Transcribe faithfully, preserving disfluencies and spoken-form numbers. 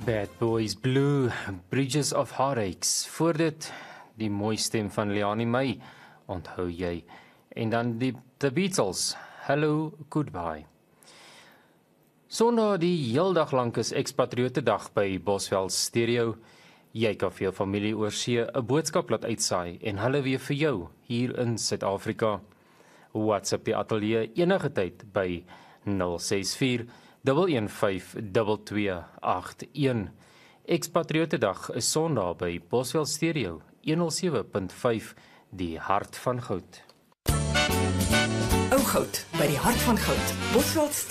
Bad Boys Blue, Bridges of Heartaches. Voor dit die mooi stem van Leanne May, onthou jy. En dan die The Beatles, Hello, Goodbye. Sondag die heel dag lank is Expatriote Dag by Boswell Stereo. Jy kan vir jou familie oor see 'n boodskap laat uitsaai en hulle weer vir jou hier in Suid-Afrika. WhatsApp die ateljee enige tyd by nul ses vier een een vyf twee twee agt een. Expatriote Dag is Sondag by Boswell Stereo honderd sewe punt vyf, die hart van goud. Ou goud by die hart van goud. Boswell